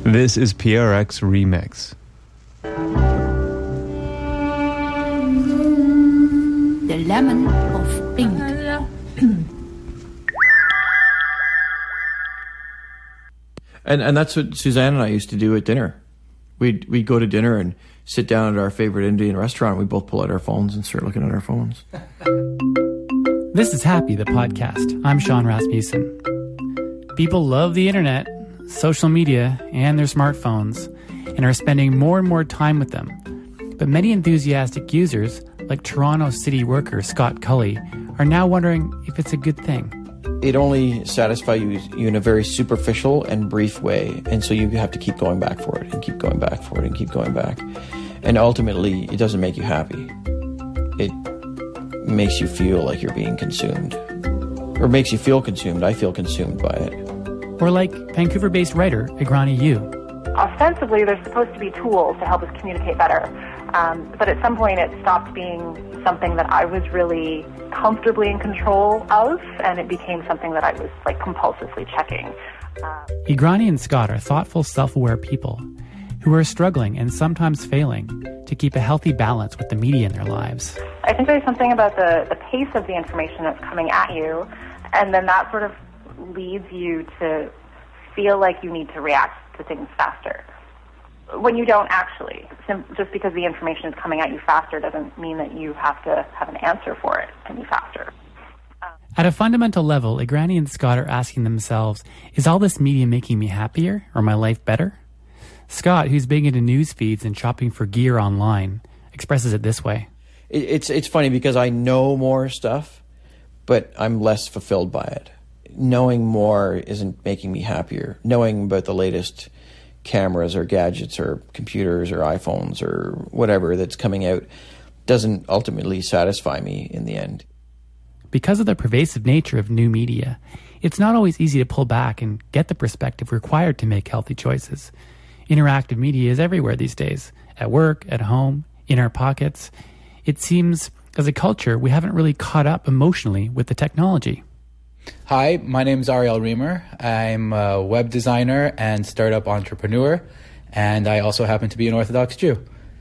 This is PRX Remix. The Lemon of Pink. And that's what Suzanne and I used to do at dinner. We'd go to dinner and sit down at our favorite Indian restaurant. We both pull out our phones and start looking at our phones. This is Happy, the podcast. I'm Sean Rasmussen. People love the internet, social media, and their smartphones, and are spending more and more time with them. But many enthusiastic users, like Toronto city worker Scott Cully, are now wondering if it's a good thing. It only satisfies you in a very superficial and brief way, and so you have to keep going back for it, and keep going back for it, and keep going back. And ultimately, it doesn't make you happy. It makes you feel like you're being consumed. Or makes you feel consumed. I feel consumed by it. Or like Vancouver-based writer Igrani Yu. Ostensibly, they're supposed to be tools to help us communicate better. But at some point, it stopped being something that I was really comfortably in control of, and it became something that I was compulsively checking. Igrani and Scott are thoughtful, self-aware people who are struggling and sometimes failing to keep a healthy balance with the media in their lives. I think there's something about the pace of the information that's coming at you, and then that sort of leads you to feel like you need to react to things faster. When you don't actually. Just because the information is coming at you faster doesn't mean that you have to have an answer for it any faster. At a fundamental level, Igrani and Scott are asking themselves, is all this media making me happier or my life better? Scott, who's big into news feeds and shopping for gear online, expresses it this way. It's funny because I know more stuff, but I'm less fulfilled by it. Knowing more isn't making me happier. Knowing about the latest cameras or gadgets or computers or iPhones or whatever that's coming out doesn't ultimately satisfy me in the end. Because of the pervasive nature of new media, it's not always easy to pull back and get the perspective required to make healthy choices. Interactive media is everywhere these days, at work, at home, in our pockets. It seems, as a culture, we haven't really caught up emotionally with the technology. Hi, my name is Ariel Reamer. I'm a web designer and startup entrepreneur, and I also happen to be an Orthodox Jew.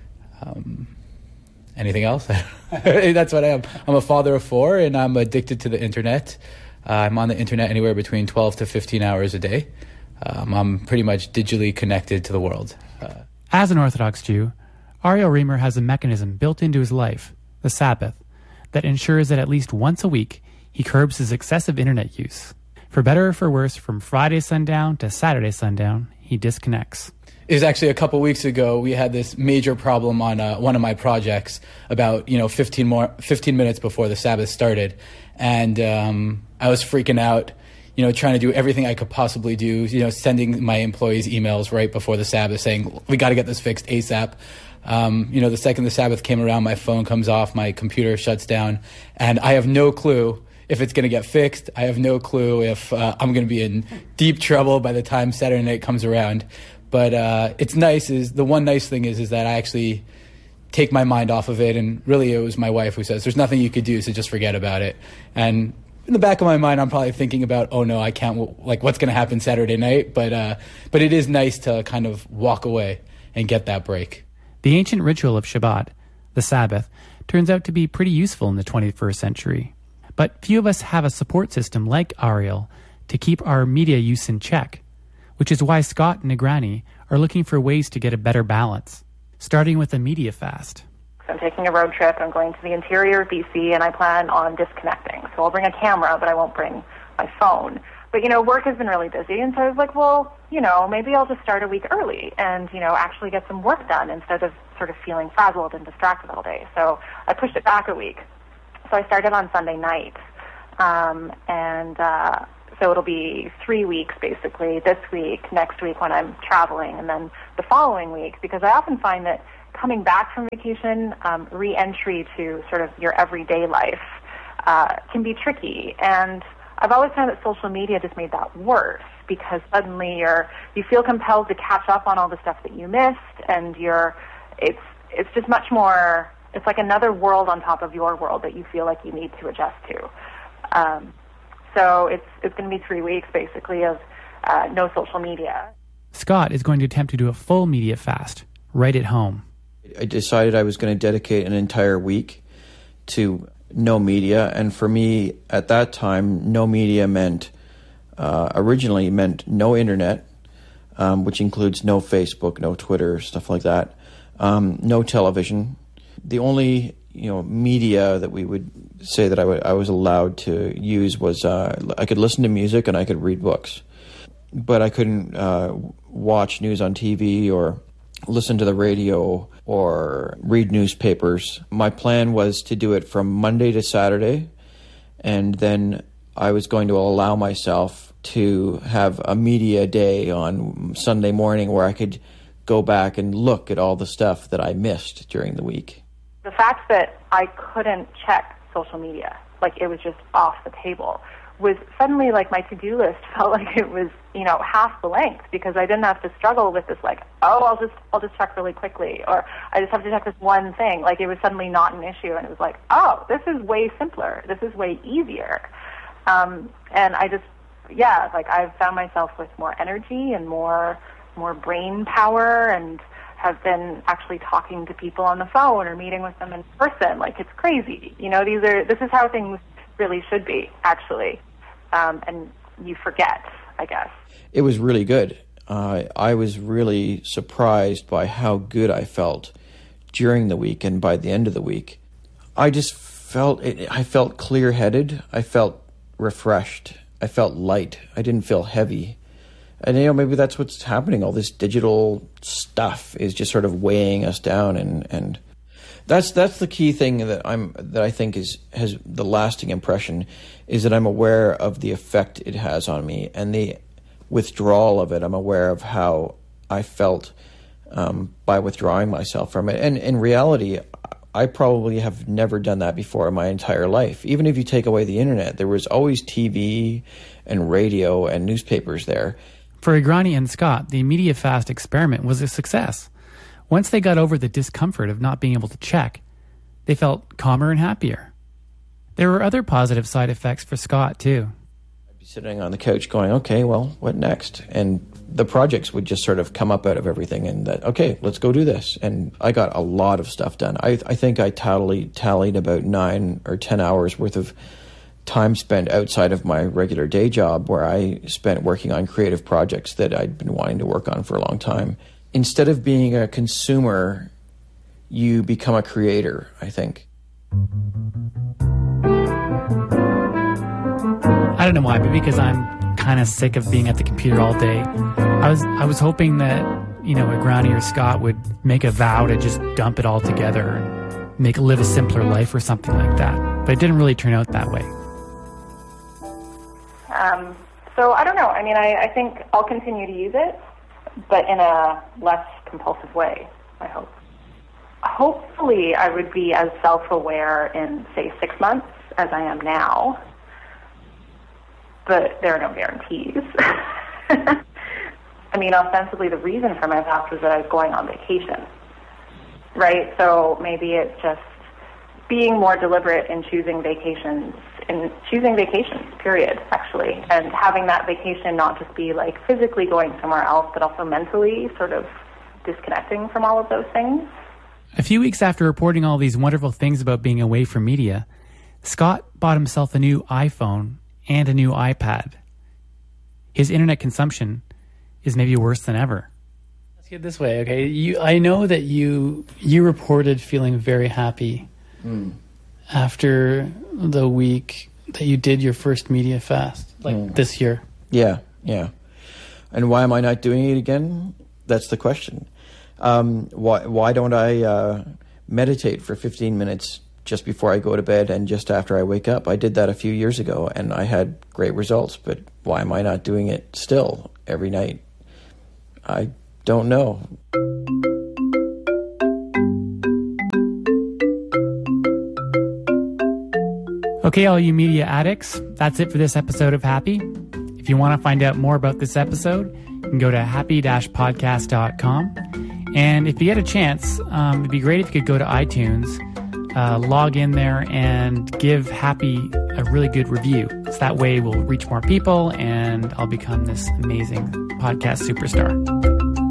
Anything else? That's what I am. I'm a father of 4, and I'm addicted to the internet. I'm on the internet anywhere between 12 to 15 hours a day. I'm pretty much digitally connected to the world. As an Orthodox Jew, Ariel Reamer has a mechanism built into his life, the Sabbath, that ensures that at least once a week, he curbs his excessive internet use. For better or for worse, from Friday sundown to Saturday sundown, he disconnects. It was actually a couple weeks ago, we had this major problem on one of my projects about 15 minutes before the Sabbath started. And I was freaking out, trying to do everything I could possibly do, sending my employees emails right before the Sabbath saying, we got to get this fixed ASAP. The second the Sabbath came around, my phone comes off, my computer shuts down, and I have no clue if it's going to get fixed. I have no clue if I'm going to be in deep trouble by the time Saturday night comes around. But it's nice. The one nice thing is that I actually take my mind off of it. And really, it was my wife who says, there's nothing you could do, so just forget about it. And in the back of my mind, I'm probably thinking about, oh no, I can't, what's going to happen Saturday night? But it is nice to kind of walk away and get that break. The ancient ritual of Shabbat, the Sabbath, turns out to be pretty useful in the 21st century. But few of us have a support system like Ariel to keep our media use in check, which is why Scott and Igrani are looking for ways to get a better balance, starting with a media fast. I'm taking a road trip. I'm going to the interior of BC, and I plan on disconnecting. So I'll bring a camera, but I won't bring my phone. But, work has been really busy, and so I was like, well, maybe I'll just start a week early and, actually get some work done instead of sort of feeling frazzled and distracted all day. So I pushed it back a week. So I started on Sunday night, so it'll be 3 weeks, basically, this week, next week when I'm traveling, and then the following week, because I often find that coming back from vacation, re-entry to sort of your everyday life can be tricky. And I've always found that social media just made that worse, because suddenly you feel compelled to catch up on all the stuff that you missed, and it's just much more. It's like another world on top of your world that you feel like you need to adjust to. So it's going to be 3 weeks, basically, of no social media. Scott is going to attempt to do a full media fast right at home. I decided I was going to dedicate an entire week to no media. And for me, at that time, no media originally meant no internet, which includes no Facebook, no Twitter, stuff like that, no television. The only media that we would say that I was allowed to use was I could listen to music and I could read books, but I couldn't watch news on TV or listen to the radio or read newspapers. My plan was to do it from Monday to Saturday, and then I was going to allow myself to have a media day on Sunday morning where I could go back and look at all the stuff that I missed during the week. The fact that I couldn't check social media, like it was just off the table, was suddenly like my to-do list felt like it was, half the length, because I didn't have to struggle with this I'll just check really quickly, or I just have to check this one thing. Like it was suddenly not an issue, and it was like, oh, this is way simpler. This is way easier. And I've found myself with more energy and more brain power, and have been actually talking to people on the phone or meeting with them in person. Like it's crazy. This is how things really should be, actually. And you forget, I guess. It was really good. I was really surprised by how good I felt during the week, and by the end of the week, I just felt I felt clear-headed. I felt refreshed. I felt light. I didn't feel heavy. And maybe that's what's happening. All this digital stuff is just sort of weighing us down, and that's the key thing that I think has the lasting impression, is that I'm aware of the effect it has on me, and the withdrawal of it. I'm aware of how I felt by withdrawing myself from it. And in reality, I probably have never done that before in my entire life. Even if you take away the internet, there was always TV and radio and newspapers there. For Igrani and Scott, the media fast experiment was a success. Once they got over the discomfort of not being able to check, they felt calmer and happier. There were other positive side effects for Scott, too. I'd be sitting on the couch going, okay, well, what next? And the projects would just sort of come up out of everything, and that, okay, let's go do this. And I got a lot of stuff done. I think I tallied about 9 or 10 hours worth of time spent outside of my regular day job, where I spent working on creative projects that I'd been wanting to work on for a long time. Instead of being a consumer, you become a creator, I think. I don't know why, but because I'm kind of sick of being at the computer all day. I was hoping that, Igrani or Scott would make a vow to just dump it all together and live a simpler life or something like that. But it didn't really turn out that way. So I don't know. I mean, I think I'll continue to use it, but in a less compulsive way, I hope. Hopefully I would be as self-aware in, say, 6 months as I am now, but there are no guarantees. I mean, ostensibly the reason for my fast was that I was going on vacation, right? So maybe it's just being more deliberate in choosing vacations, period, actually, and having that vacation not just be like physically going somewhere else, but also mentally sort of disconnecting from all of those things. A few weeks after reporting all these wonderful things about being away from media, Scott bought himself a new iPhone and a new iPad. His internet consumption is maybe worse than ever. Let's get it this way, okay? I know that you reported feeling very happy after the week that you did your first media fast, this year. Yeah. And why am I not doing it again? That's the question. Why don't I meditate for 15 minutes just before I go to bed and just after I wake up? I did that a few years ago, and I had great results, but why am I not doing it still every night? I don't know. Okay, all you media addicts, that's it for this episode of Happy. If you want to find out more about this episode, you can go to happy-podcast.com. And if you get a chance, it'd be great if you could go to iTunes, log in there, and give Happy a really good review. So that way we'll reach more people, and I'll become this amazing podcast superstar.